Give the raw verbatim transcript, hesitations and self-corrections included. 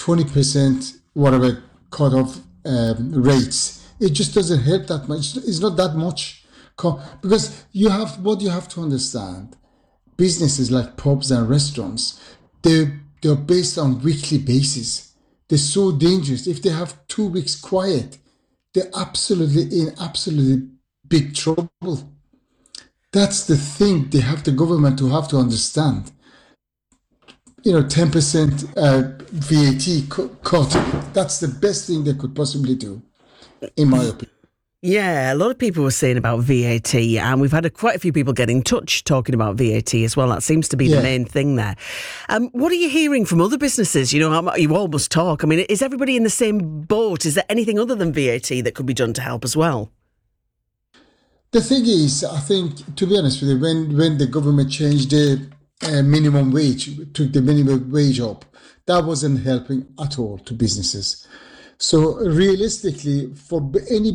twenty percent whatever cut off um, rates. It just doesn't help that much. It's not that much. Co- Because you have what you have to understand. Businesses like pubs and restaurants, they they're based on weekly basis. They're so dangerous. If they have two weeks quiet, they're absolutely in absolutely big trouble. That's the thing they have the government to have to understand. You know, ten percent uh, V A T cu- cut. That's the best thing they could possibly do, in my opinion. Yeah, a lot of people were saying about V A T, and we've had a, quite a few people get in touch talking about V A T as well. That seems to be the Yeah. main thing there. Um, what are you hearing from other businesses? You know, how mu- you all must talk. I mean, is everybody in the same boat? Is there anything other than V A T that could be done to help as well? The thing is, I think, to be honest with you, when, when the government changed the uh, minimum wage, took the minimum wage up, that wasn't helping at all to businesses. So realistically, for b- any